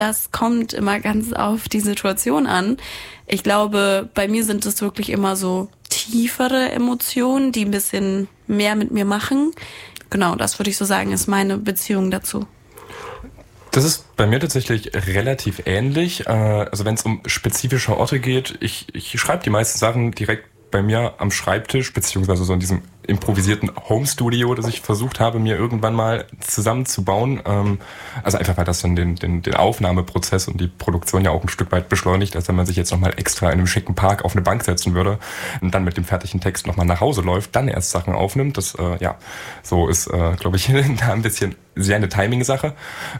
Das kommt immer ganz auf die Situation an. Ich glaube, bei mir sind es wirklich immer so tiefere Emotionen, die ein bisschen mehr mit mir machen. Genau, das würde ich so sagen, ist meine Beziehung dazu. Das ist bei mir tatsächlich relativ ähnlich. Also wenn es um spezifische Orte geht, ich schreibe die meisten Sachen direkt bei mir am Schreibtisch, beziehungsweise so in diesem improvisierten Home-Studio, das ich versucht habe, mir irgendwann mal zusammenzubauen. Also einfach, weil das dann den Aufnahmeprozess und die Produktion ja auch ein Stück weit beschleunigt, als wenn man sich jetzt nochmal extra in einem schicken Park auf eine Bank setzen würde und dann mit dem fertigen Text nochmal nach Hause läuft, dann erst Sachen aufnimmt. Das, so ist, glaube ich, da ein bisschen sehr eine Timing-Sache.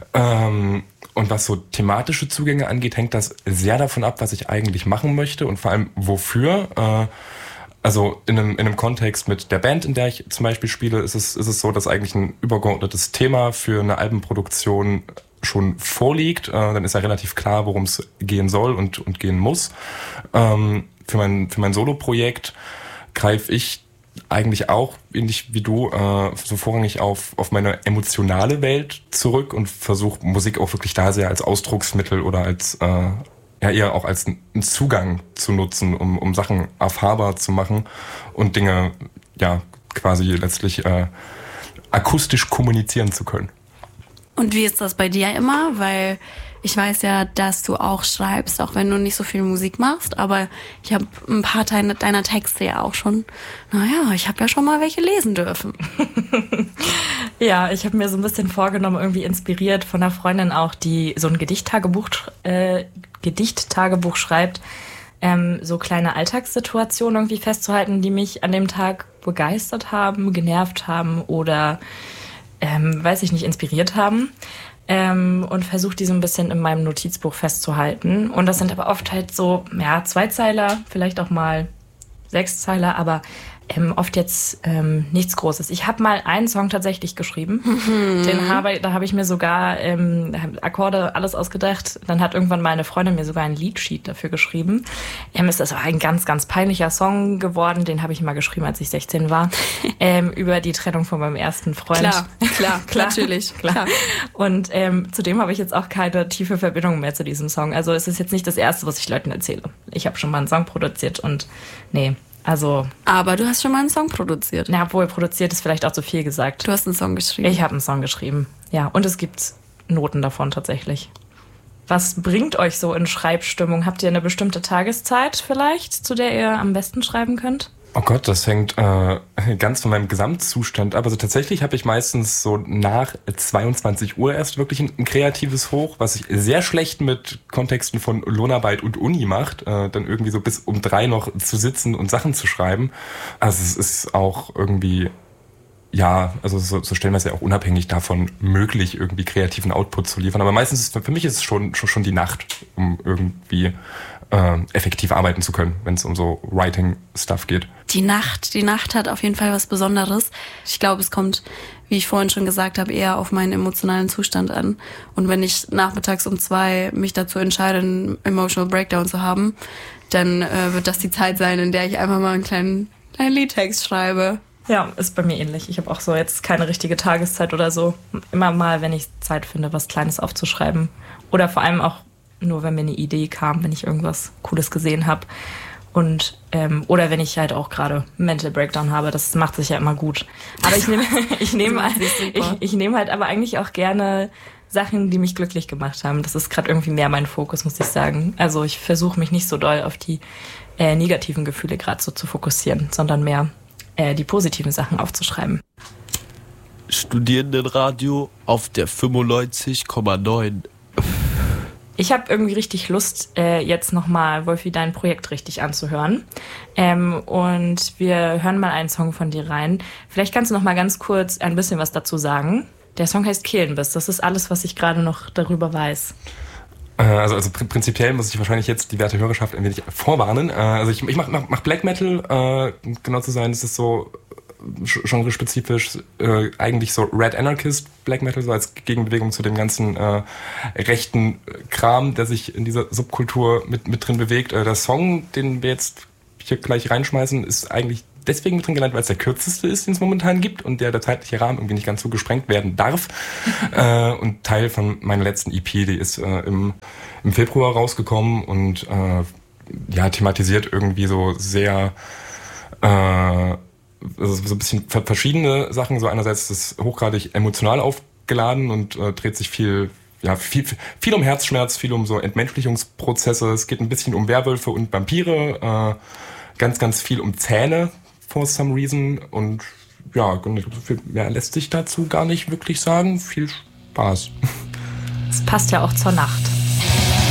Und was so thematische Zugänge angeht, hängt das sehr davon ab, was ich eigentlich machen möchte und vor allem wofür. Also in einem Kontext mit der Band, in der ich zum Beispiel spiele, ist es so, dass eigentlich ein übergeordnetes Thema für eine Albenproduktion schon vorliegt. Dann ist ja relativ klar, worum es gehen soll und gehen muss. Für mein Solo-Projekt greife ich eigentlich auch, ähnlich wie du, so vorrangig auf meine emotionale Welt zurück und versuche Musik auch wirklich da sehr als Ausdrucksmittel oder als eher auch als einen Zugang zu nutzen, um Sachen erfahrbar zu machen und Dinge quasi letztlich akustisch kommunizieren zu können. Und wie ist das bei dir immer? Weil ich weiß ja, dass du auch schreibst, auch wenn du nicht so viel Musik machst, aber ich habe ein paar deiner Texte ja auch schon, ich habe ja schon mal welche lesen dürfen. Ja, ich habe mir so ein bisschen vorgenommen, irgendwie inspiriert von einer Freundin auch, die so ein Gedichttagebuch schreibt, so kleine Alltagssituationen irgendwie festzuhalten, die mich an dem Tag begeistert haben, genervt haben oder, inspiriert haben. Und versuche die so ein bisschen in meinem Notizbuch festzuhalten. Und das sind aber oft halt so, 2-Zeiler, vielleicht auch mal 6-Zeiler, aber oft jetzt nichts Großes. Ich habe mal einen Song tatsächlich geschrieben. Da habe ich mir sogar Akkorde, alles ausgedacht. Dann hat irgendwann mal eine Freundin mir sogar ein Liedsheet dafür geschrieben. Ist das ein ganz, ganz peinlicher Song geworden. Den habe ich mal geschrieben, als ich 16 war. Über die Trennung von meinem ersten Freund. Klar, natürlich. Klar. Und zudem habe ich jetzt auch keine tiefe Verbindung mehr zu diesem Song. Also es ist jetzt nicht das Erste, was ich Leuten erzähle. Ich habe schon mal einen Song produziert und Aber du hast schon mal einen Song produziert. Na, obwohl produziert ist vielleicht auch zu viel gesagt. Du hast einen Song geschrieben. Ich habe einen Song geschrieben, ja. Und es gibt Noten davon tatsächlich. Was bringt euch so in Schreibstimmung? Habt ihr eine bestimmte Tageszeit vielleicht, zu der ihr am besten schreiben könnt? Oh Gott, das hängt ganz von meinem Gesamtzustand ab. Also tatsächlich habe ich meistens so nach 22 Uhr erst wirklich ein kreatives Hoch, was sich sehr schlecht mit Kontexten von Lohnarbeit und Uni macht, dann irgendwie so bis um 3 noch zu sitzen und Sachen zu schreiben. Also es ist auch irgendwie, so stellen wir es ja auch unabhängig davon möglich, irgendwie kreativen Output zu liefern. Aber meistens für mich ist es schon die Nacht, um irgendwie effektiv arbeiten zu können, wenn es um so Writing-Stuff geht. Die Nacht hat auf jeden Fall was Besonderes. Ich glaube, es kommt, wie ich vorhin schon gesagt habe, eher auf meinen emotionalen Zustand an. Und wenn ich nachmittags um 2 mich dazu entscheide, einen Emotional Breakdown zu haben, dann wird das die Zeit sein, in der ich einfach mal einen kleinen Liedtext schreibe. Ja, ist bei mir ähnlich. Ich habe auch so jetzt keine richtige Tageszeit oder so. Immer mal, wenn ich Zeit finde, was Kleines aufzuschreiben. Oder vor allem auch nur, wenn mir eine Idee kam, wenn ich irgendwas Cooles gesehen habe. Und oder wenn ich halt auch gerade Mental Breakdown habe, das macht sich ja immer gut. Aber ich nehme halt aber eigentlich auch gerne Sachen, die mich glücklich gemacht haben. Das ist gerade irgendwie mehr mein Fokus, muss ich sagen. Also ich versuche mich nicht so doll auf die negativen Gefühle gerade so zu fokussieren, sondern mehr die positiven Sachen aufzuschreiben. Studierendenradio auf der 95,9. Ich habe irgendwie richtig Lust, jetzt nochmal, Wolfi, dein Projekt richtig anzuhören. Und wir hören mal einen Song von dir rein. Vielleicht kannst du noch mal ganz kurz ein bisschen was dazu sagen. Der Song heißt Kehlenbiss. Das ist alles, was ich gerade noch darüber weiß. Also prinzipiell muss ich wahrscheinlich jetzt die werte Hörerschaft ein wenig vorwarnen. Also ich mach Black Metal, genau zu sein, das ist so genrespezifisch, eigentlich so Red Anarchist Black Metal, so als Gegenbewegung zu dem ganzen rechten Kram, der sich in dieser Subkultur mit drin bewegt. Der Song, den wir jetzt hier gleich reinschmeißen, ist eigentlich deswegen mit drin gelandet, weil es der kürzeste ist, den es momentan gibt und der zeitliche Rahmen irgendwie nicht ganz so gesprengt werden darf. Und Teil von meiner letzten EP, die ist im Februar rausgekommen und thematisiert irgendwie so sehr also so ein bisschen verschiedene Sachen. So einerseits ist es hochgradig emotional aufgeladen und dreht sich viel um Herzschmerz, viel um so Entmenschlichungsprozesse. Es geht ein bisschen um Werwölfe und Vampire, ganz, ganz viel um Zähne for some reason. Und ja, viel mehr lässt sich dazu gar nicht wirklich sagen. Viel Spaß. Es passt ja auch zur Nacht.